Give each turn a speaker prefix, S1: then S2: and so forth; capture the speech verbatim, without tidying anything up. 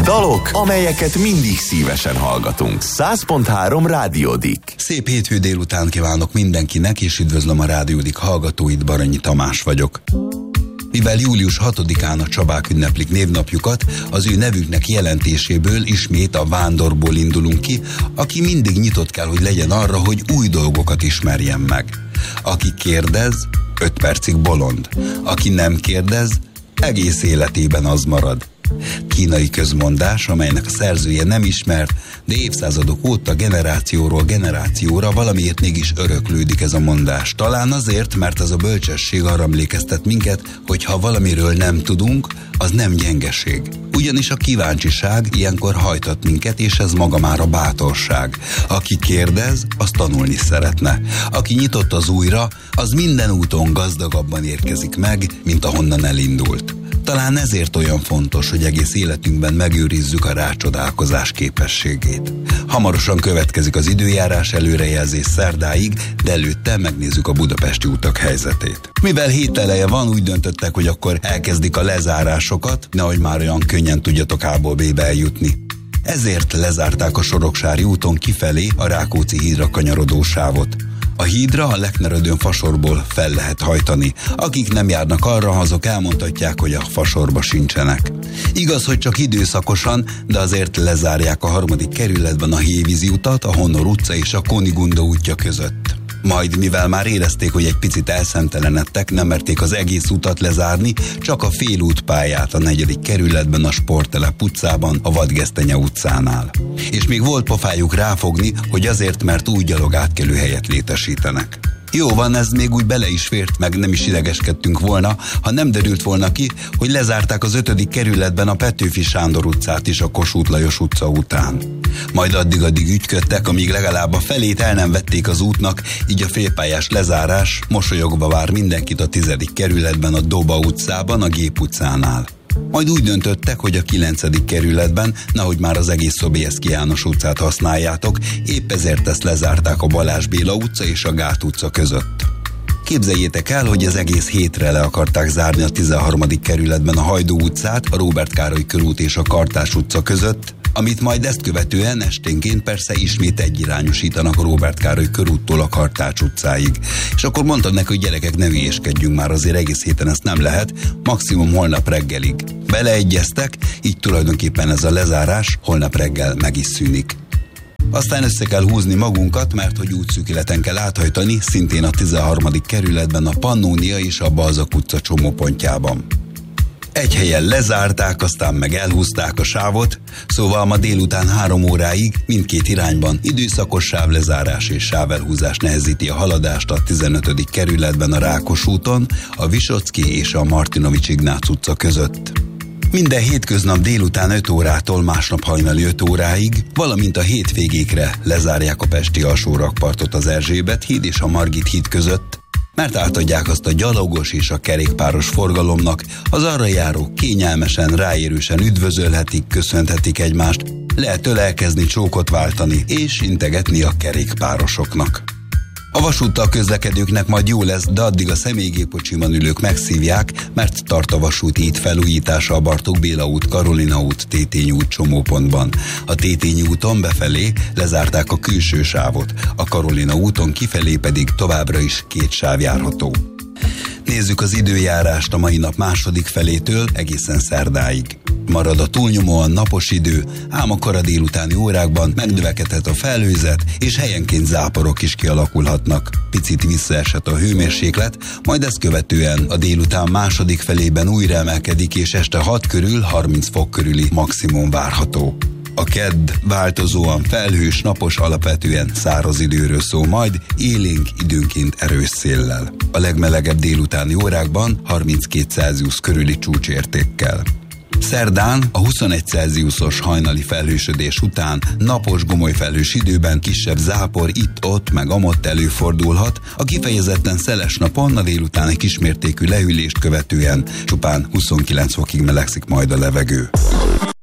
S1: Dalok, amelyeket mindig szívesen hallgatunk. száz pont három Rádiódik.
S2: Szép hétfő délután kívánok mindenkinek, és üdvözlöm a Rádiódik hallgatóit, Baranyi Tamás vagyok. Mivel július hatodikán a Csabák ünneplik névnapjukat, az ő nevüknek jelentéséből ismét a vándorból indulunk ki, aki mindig nyitott kell, hogy legyen arra, hogy új dolgokat ismerjen meg. Aki kérdez, öt percig bolond. Aki nem kérdez, egész életében az marad. Kínai közmondás, amelynek a szerzője nem ismert, de évszázadok óta generációról generációra valamiért mégis öröklődik ez a mondás. Talán azért, mert ez a bölcsesség arra emlékeztet minket, hogy ha valamiről nem tudunk, az nem gyengeség. Ugyanis a kíváncsiság ilyenkor hajtat minket, és ez maga már a bátorság. Aki kérdez, az tanulni szeretne. Aki nyitott az újra, az minden úton gazdagabban érkezik meg, mint ahonnan elindult. Talán ezért olyan fontos, hogy egész életünkben megőrizzük a rácsodálkozás képességét. Hamarosan következik az időjárás előrejelzés szerdáig, de előtte megnézzük a budapesti utak helyzetét. Mivel hételeje van, úgy döntöttek, hogy akkor elkezdik a lezárásokat, nehogy már olyan könnyen tudjatok A-ból B-be eljutni. Ezért lezárták a Soroksári úton kifelé a Rákóczi hídra kanyarodó sávot. A hídra a Lechner-Ödön fasorból fel lehet hajtani. Akik nem járnak arra, azok elmondhatják, hogy a fasorba sincsenek. Igaz, hogy csak időszakosan, de azért lezárják a harmadik kerületben a Hévízi utat, a Honor utca és a Kunigunda útja között. Majd, mivel már érezték, hogy egy picit elszentelenedtek, nem merték az egész utat lezárni, csak a félútpályát a negyedik kerületben, a Sporttelep utcában, a Vadgesztenye utcánál. És még volt pofájuk ráfogni, hogy azért, mert új gyalogátkelő helyet létesítenek. Jó van, ez még úgy bele is fért, meg nem is idegeskedtünk volna, ha nem derült volna ki, hogy lezárták az ötödik kerületben a Petőfi Sándor utcát is a Kossuth Lajos utca után. Majd addig-addig ügyködtek, amíg legalább a felét el nem vették az útnak, így a félpályás lezárás mosolyogva vár mindenkit a tizedik kerületben, a Doba utcában, a Gép utcánál. Majd úgy döntöttek, hogy a kilencedik kerületben, nehogy már az egész Sobieski János utcát használjátok, épp ezért ezt lezárták a Balázs Béla utca és a Gát utca között. Képzeljétek el, hogy az egész hétre le akarták zárni a tizenharmadik kerületben a Hajdú utcát, a Róbert Károly körút és a Kartás utca között, amit majd ezt követően esténként persze ismét egyirányosítanak a Róbert Károly körúttól a Kartács utcáig. És akkor mondtam neki, hogy gyerekek, ne hülyéskedjünk már, azért egész héten ezt nem lehet, maximum holnap reggelig. Beleegyeztek, így tulajdonképpen ez a lezárás holnap reggel meg is szűnik. Aztán össze kell húzni magunkat, mert hogy útszűkületen kell áthajtani, szintén a tizenharmadik kerületben, a Pannónia és a Balzak utca csomópontjában. Egy helyen lezárták, aztán meg elhúzták a sávot, szóval ma délután három óráig mindkét irányban időszakos sávlezárás és sávelhúzás nehezíti a haladást a tizenötödik kerületben a Rákos úton, a Visocki és a Martinovics Ignác utca között. Minden hétköznap délután öt órától másnap hajnali öt óráig, valamint a hétvégékre lezárják a pesti alsórakpartot az Erzsébet híd és a Margit híd között, mert átadják azt a gyalogos és a kerékpáros forgalomnak, az arra járók kényelmesen, ráérősen üdvözölhetik, köszönhetik egymást, lehet ölelkezni, csókot váltani és integetni a kerékpárosoknak. A vasúttal közlekedőknek majd jó lesz, de addig a személygépkocsiban ülők megszívják, mert tart a vasúti híd felújítása a Bartók Béla út, Karolina út, Tétényi út csomópontban. A Tétényi úton befelé lezárták a külső sávot, a Karolina úton kifelé pedig továbbra is két sáv járható. Nézzük az időjárást a mai nap második felétől egészen szerdáig. Marad a túlnyomóan napos idő, ám a kora délutáni órákban megnövekedhet a felhőzet, és helyenként záporok is kialakulhatnak. Picit visszaesett a hőmérséklet, majd ezt követően a délután második felében újra emelkedik, és este hat körül harminc fok körüli maximum várható. A kedd változóan felhős, napos, alapvetően száraz időről szól, majd élénk, időnként erős széllel. A legmelegebb délutáni órákban harminckét Celsius körüli csúcsértékkel. Szerdán a huszonegy Celsiusos hajnali felhősödés után napos, gomoly felhős időben kisebb zápor itt-ott meg amott előfordulhat, a kifejezetten szeles napon a délután egy kismértékű lehűlést követően csupán huszonkilenc fokig melegszik majd a levegő.